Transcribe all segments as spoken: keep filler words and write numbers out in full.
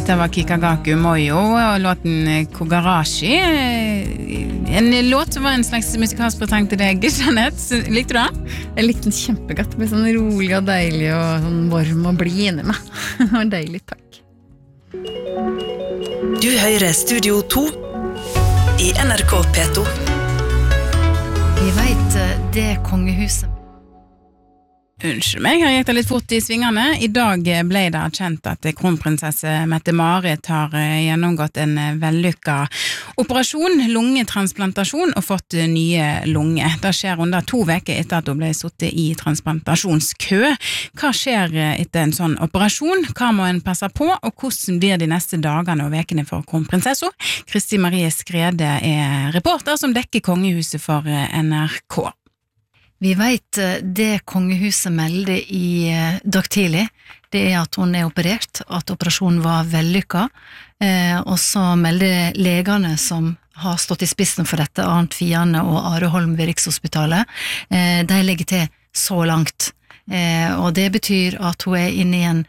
Dette var Kikagaku Moyo og låten Kogarashi. En låt som var en slags musikalsk presang til deg, Jeanette. Likte du den? Jeg likte den kjempegodt. Det ble sånn rolig og deilig og sånn varm og blid inni meg. Det var deilig, takk. Du hører Studio to i N R K P to. Vi vet det kongehuset. Unnskyld meg, her gikk det litt fort i svingene. I dag ble det kjent at kronprinsesse Mette-Marit har gjennomgått en vellykket operasjon, lungetransplantasjon, og fått nye lunger. Det skjer under to veker etter at hun ble suttet i transplantasjonskø. Hva skjer etter en sånn operasjon? Hva må en passe på, og hvordan blir de neste dagene og vekene for kronprinsessa? Kristi Marie Skrede er reporter som dekker kongehuset for N R K. Vi vet det kongehuset melder i dag tidlig, det er at hun er operert, at operasjonen var vellykket, eh, og så melder legene som har stått i spissen for dette, Arnt Fiane og Are Holm ved Rikshospitalet, eh, de legger til så langt, eh, og det betyr at hun er inne i en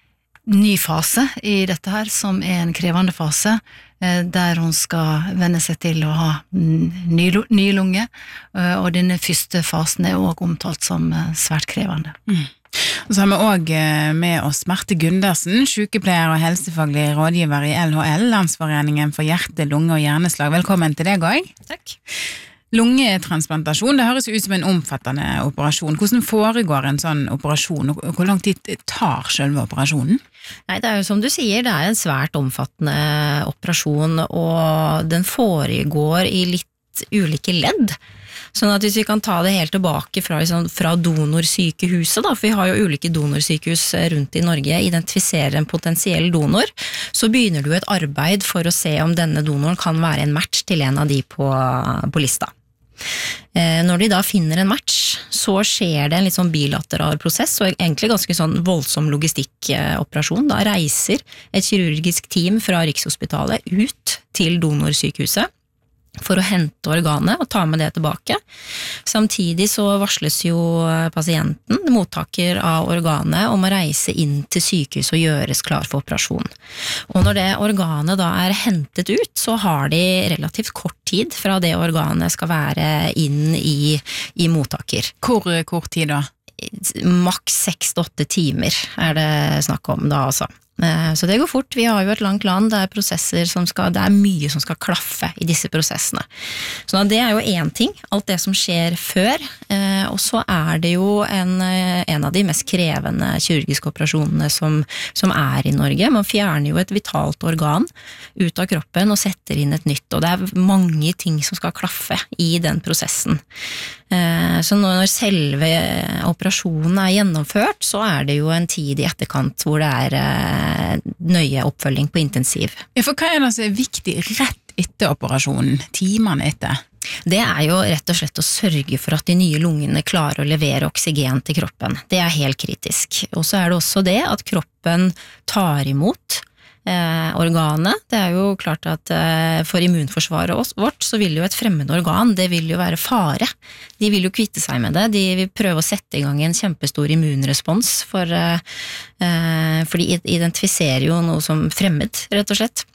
ny fase i dette her, som er en krevende fase, der hun skal venne seg til å ha nye ny lunge, og denne første fasen er også omtalt som svært krevende. Mm. Og så har vi også med oss Marte Gundersen, sykepleier og helsefaglig rådgiver i L H L, Landsforeningen for hjerte, lunge og hjerneslag. Velkommen til deg også. Takk. Lungetransplantasjon, det høres ut som en omfattende operasjon. Hvordan foregår en sånn operasjon, og hvor lang tid tar selve operasjonen? Nei, det er jo som du sier, det er en svært omfattende operasjon, og den foregår i litt ulike ledd. Sånn at hvis vi kan ta det helt tilbake fra, liksom, fra donorsykehuset, da, for vi har jo ulike donorsykehus rundt i Norge, identifiserer en potensiell donor, så begynner du et arbeid for å se om denne donoren kan være en match til en av de på, på lista. Når de da finner en match, så skjer det en litt sånn bilateral prosess, og egentlig ganske sånn voldsom logistikkoperasjon. Da reiser et kirurgisk team fra Rikshospitalet ut til donorsykehuset for å hente organet og ta med det tilbake. Samtidig så varsles jo pasienten, mottaker av organet, om å reise inn til sykehus og gjøres klar for operasjon. Og når det organet da er hentet ut, så har de relativt kort tid fra det organet skal være inn i, i mottaker. Hvor kort tid da? Maks seks til åtte timer er det snakk om da, altså. Så det går fort. Vi har jo et langt land, det er prosesser som skal, det er mye som skal klaffe i disse prosessene. Så det er jo en ting, alt det som skjer før, og så er det jo en, en av de mest krevende kirurgiske operasjonene som, som er i Norge. Man fjerner jo et vitalt organ ut av kroppen og setter inn et nytt, og det er mange ting som skal klaffe i den prosessen. Så når selve operasjonen er gjennomført, så er det jo en tid i etterkant hvor det er nøye oppfølging på intensiv. Ja, for hva er det som er viktig rett etter operasjonen, timene etter? Det er jo rett og slett å sørge for at de nye lungene klarer å levere oksygen til kroppen. Det er helt kritisk. Og så er det også det at kroppen tar imot Eh, organet. Det er jo klart at eh, for immunforsvaret vårt så vil jo et fremmed organ, det vil jo være fare. De vil jo kvitte seg med det. De vil prøve å sette i gang en kjempestor immunrespons for, eh, for de identifiserer jo noe som fremmed, rett og slett.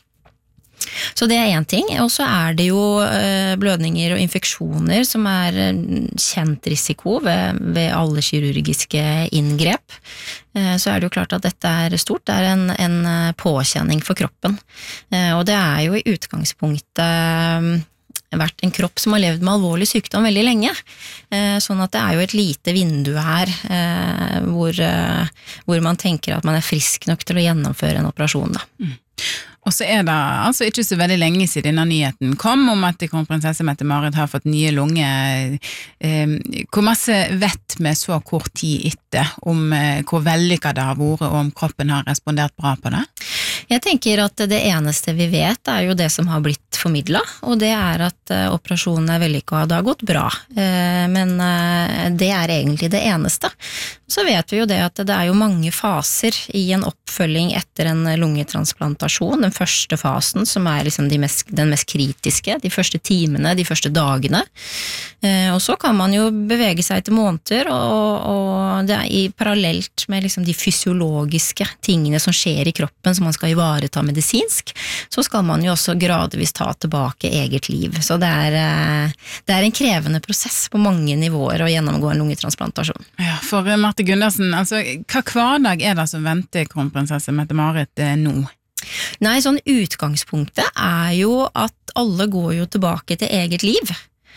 Så det er en ting, og så er det jo blødninger og infeksjoner som er kjent risiko ved, ved alle kirurgiske inngrep. Så er det jo klart at dette er stort, det er en, en påkjenning for kroppen. Og det er jo i utgangspunktet vært en kropp som har levd med alvorlig sykdom veldig lenge. Sånn at det er jo et lite vindu her hvor, hvor man tenker at man er frisk nok til å gjennomføre en operasjon da. Mm. Og så er det altså ikke så veldig lenge siden denne nyheten kom om at kronprinsesse Mette-Marit har fått nye lunger. Hvor masse vet vi så kort tid etter om hvor vellykket det har vært og om kroppen har respondert bra på det? Jeg tenker at det eneste vi vet er jo det som har blitt formidlet, og det er at operasjonen er vellykket og det har gått bra. Men det er egentlig det eneste. Så vet vi jo det at det er jo mange faser i en oppfølging etter en lungetransplantasjon. Den første fasen, som er liksom de mest, den mest kritiske, de første timene, de første dagene. Og så kan man jo bevege seg til måneder, og, og det er i parallelt med liksom de fysiologiske tingene som skjer i kroppen, som man skal ivareta medisinsk, så skal man jo også gradvis ta tilbake eget liv. Så det er, det er en krevende prosess på mange nivåer å gjennomgå en lungetransplantasjon. Ja, for Marte Gundersen, altså, hva hverdag er det som venter kronprinsesse Mette-Marit eh, nå? Nei, sånn utgangspunktet er jo at alle går jo tilbake til eget liv.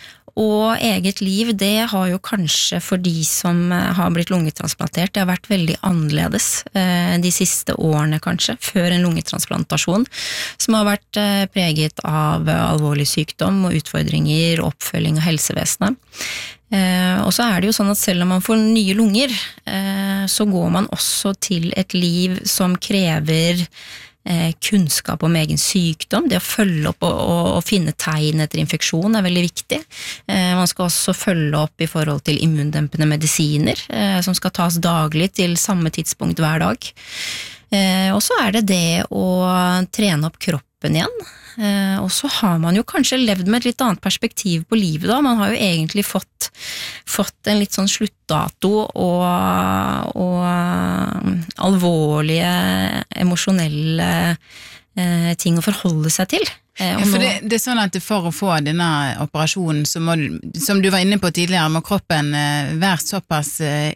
Og eget liv, det har jo kanskje for de som har blitt lungetransplantert, det har vært veldig annerledes eh, de siste årene kanskje, før en lungetransplantasjon, som har vært eh, preget av alvorlig sykdom og utfordringer, oppfølging av helsevesenet. Eh, og så er det jo sånn at selv om man får nye lunger, eh, så går man også til et liv som krever kunnskap om egen sykdom, det å følge opp og, og, og finne tegn etter infeksjon er veldig viktig. Eh, man skal også følge opp i forhold til immundempende medisiner, eh, som skal tas daglig til samme tidspunkt hver dag. Eh, og så er det det å trene opp kroppen igjen. Eh, og så har man jo kanskje levd med et litt annet perspektiv på livet da. Man har jo egentlig fått, fått en litt sånn sluttdato og, og alvorlige, emosjonelle eh, ting å forholde seg til. Eh, ja, for det, det er sånn at for å få denne operasjonen, så må, som du var inne på tidligere, må kroppen eh, være såpass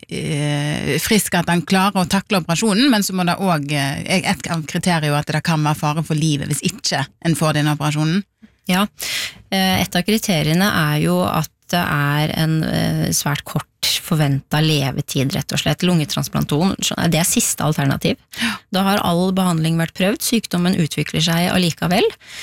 eh, frisk at den klarer å takle operasjonen, men så må det også, eh, et av kriteriet at det kan være fare for livet hvis ikke en får denne operasjonen. Ja, et av kriteriene er jo at det er en svært kort forventet levetid, rett og slett. Lungetransplantasjon, det er siste alternativ. Da har all behandling vært prøvd, sykdommen utvikler seg allikevel,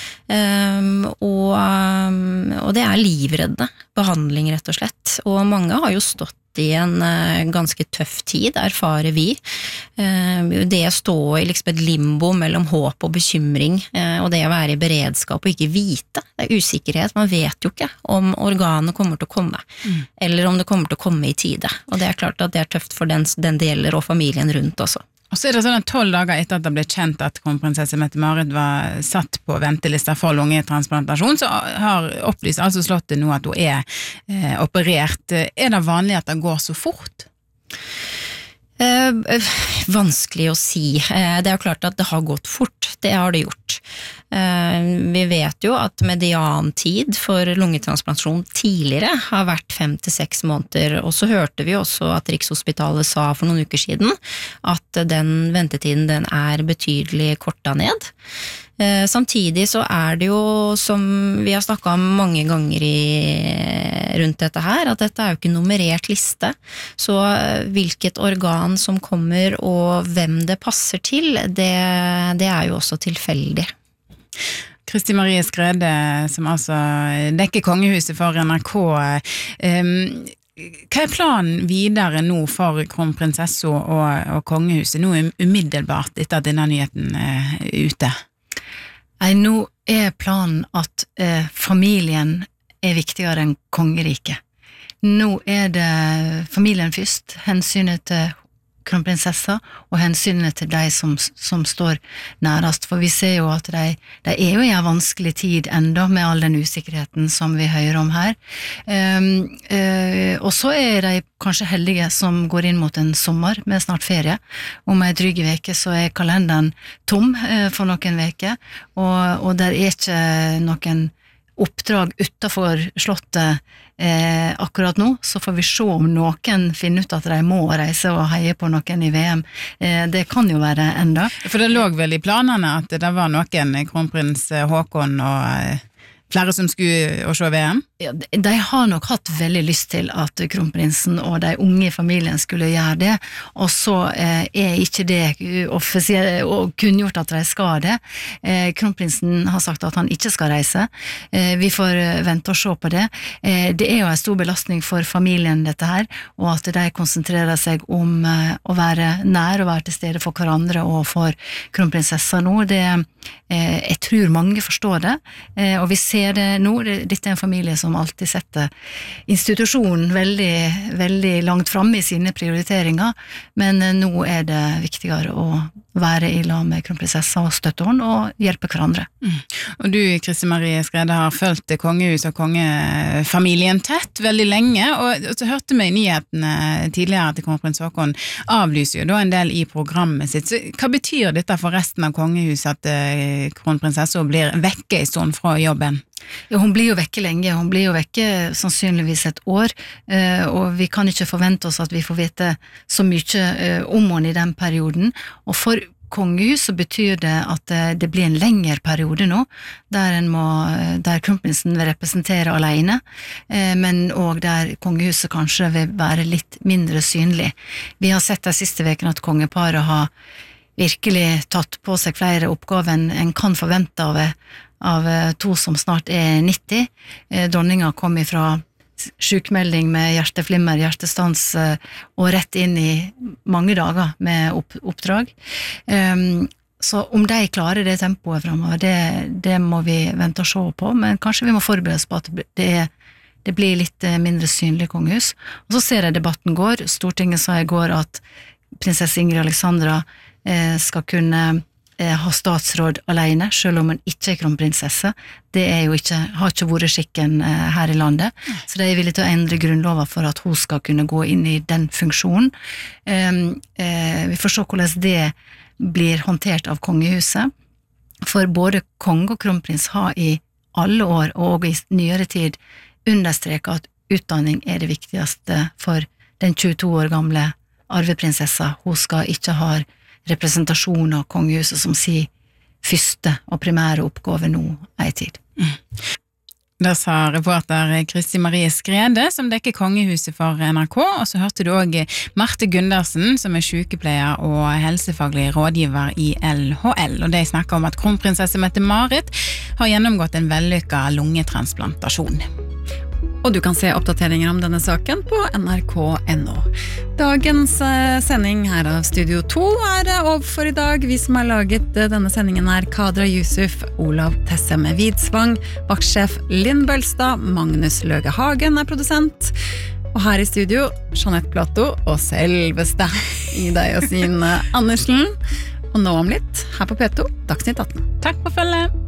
um, og, um, og det er livreddende behandling, rett og slett. Og mange har jo stått i en uh, ganske tøff tid, erfarer vi. Uh, det å stå i liksom et limbo mellom håp og bekymring, uh, og det å være i beredskap og ikke vite, det er usikkerhet, man vet jo ikke om organet kommer til å komme, mm. eller om det kommer til å komme i tide, og det er klart at det er tøft for den, den det gjelder og familien rundt også. Og så er det sånn at tolv dager etter at det ble kjent at kronprinsesse Mette-Marit var satt på ventelista for lungetransplantasjon, så har opplyst altså Slottet nå at hun er eh, operert. Er det vanlig at det går så fort? Eh, vanskelig å si. Eh, det er jo klart at det har gått fort, det har det gjort. Eh, vi vet jo at mediantid for lungetransplantasjon tidligere har vært fem til seks måneder, og så hørte vi også at Rikshospitalet sa for noen uker siden at den ventetiden den er betydelig kortet ned. Eh, samtidig så er det jo, som vi har snakket om mange ganger i, rundt dette her, at dette er jo ikke nummerert liste, så hvilket organ som kommer og hvem det passer til, det, det er jo også tilfeldig. Kristi Marie Skrede, som altså dekker kongehuset for N R K, um, hva er planen videre nå for kronprinsessa og, og kongehuset, nå umiddelbart etter at denne nyheten er ute? Nei, nå er planen at eh, familien er viktigere enn kongeriket. Nå er det familien først, hensynet til kronprinsessa og hensynet til de som, som står nærest, for vi ser jo at de, de er jo i en vanskelig tid enda med all den usikkerheten som vi hører om her. Um, uh, og så er de kanskje heldige som går inn mot en sommer med snart ferie. Om en dryg veke så er kalenderen tom uh, for noen veker, og, og der er ikke noen oppdrag utenfor Slottet eh, akkurat nå, så får vi se om noen finner ut at de må reise og heie på noen i V M. Eh, det kan jo være enda. For det lå vel i planene at det var noen kronprins Håkon og eh, flere som skulle å se V M? Ja, de, de har nok hatt veldig lyst til at kronprinsen og de unge i familien skulle gjøre det, og så eh, er ikke det offisielt og kunngjort at de skal det. Eh, kronprinsen har sagt at han ikke skal reise. Eh, vi får vente og se på det. Eh, det er jo en stor belastning for familien dette her, og at de konsentrerer seg om eh, å være nær og være til stede for hverandre og for kronprinsessa nå. Det, eh, jeg tror mange forstår det, eh, og vi ser ser det nå, dette er en familie som alltid setter institusjonen veldig, veldig langt fremme i sine prioriteringer, men nå er det viktigere å være i lag med kronprinsessa og støtte henne og hjelpe hverandre. Mm. Og du, Kristin Marie Skrede, har følt kongehus og kongefamilien tett veldig lenge, og så hørte vi i nyhetene tidligere at kronprins Haakon avlyser jo da en del i programmet sitt. Så hva betyr dette for resten av kongehuset at eh, kronprinsessa blir vekke i stund fra jobben? Ja, hun blir jo vekke lenge, hun blir jo vekke sannsynligvis et år, og vi kan ikke forvente oss at vi får vite så mye om henne i den perioden, og for kongehuset betyr det at det blir en lengre periode nå, der, en må, der kronprinsen vil representere alene, men også der kongehuset kanskje vil være litt mindre synlig. Vi har sett de siste vekene at kongeparet har virkelig tatt på seg flere oppgaver enn en kan forvente av av to som snart er nitti. Dronninga kom ifra sjukmelding med hjerteflimmer, hjertestans og rett inn i mange dager med opp, oppdrag. Um, så om de klarer det tempoet fremover, det, det må vi vente og se på, men kanskje vi må forberede oss på at det, det blir litt mindre synlig kongehus. Og så ser jeg debatten går. Stortinget sa i går at prinsesse Ingrid Alexandra eh, skal kunne ha statsråd alene, selv om hun ikke er kronprinsesse. Det er jo ikke, har ikke vært skikken her i landet, så de er villige til å endre grunnloven for at hun skal kunne gå inn i den funksjonen. Vi får se hvordan det blir håndtert av kongehuset, for både konge og kronprins har i alle år og i nyere tid understreket at utdanning er det viktigste for den tjueto år gamle arveprinsessa. Hun skal ikke ha representasjon av kongehuset som sier første og primære oppgave nå er i tid. Mm. Det sa reporter Kristin Marie Skrede, som dekker kongehuset for N R K, og så hørte du også Marte Gundersen, som er sykepleier og helsefaglig rådgiver i L H L, og de snakker om at kronprinsesse Mette-Marit har gjennomgått en vellykket lungetransplantasjon. Og du kan se oppdateringer om denne saken på N R K punktum N O. Dagens sending her av Studio to er over for i dag. Vi som har laget denne sendingen er Kadra Yusuf, Olav Tessem Vidsvang, vaktsjef Linn Bølstad, Magnus Løge Hagen er produsent, og her i studio Jeanette Plato og selveste Ida Yasin Andersen. Og nå om litt, her på P to, Dagsnytt atten. Takk for følget!